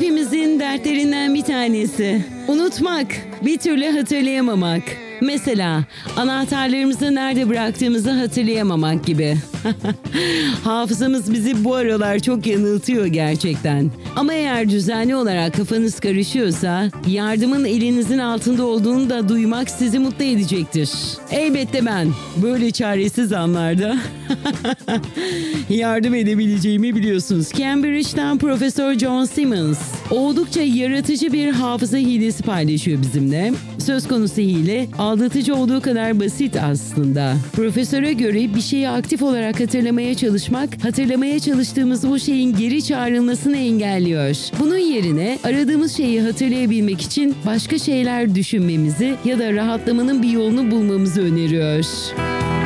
Hepimizin dertlerinden bir tanesi. Unutmak, bir türlü hatırlayamamak. Mesela anahtarlarımızı nerede bıraktığımızı hatırlayamamak gibi. Hafızamız bizi bu aralar çok yanıltıyor gerçekten. Ama eğer düzenli olarak kafanız karışıyorsa, yardımın elinizin altında olduğunu da duymak sizi mutlu edecektir. Elbette ben böyle çaresiz anlarda yardım edebileceğimi biliyorsunuz. Cambridge'den Profesör John Simmons oldukça yaratıcı bir hafıza hilesi paylaşıyor bizimle. Söz konusu hile aldatıcı olduğu kadar basit aslında. Profesöre göre bir şeyi aktif olarak hatırlamaya çalışmak, hatırlamaya çalıştığımız o şeyin geri çağrılmasını engelliyor. Bunun yerine aradığımız şeyi hatırlayabilmek için başka şeyler düşünmemizi ya da rahatlamanın bir yolunu bulmamızı öneriyor.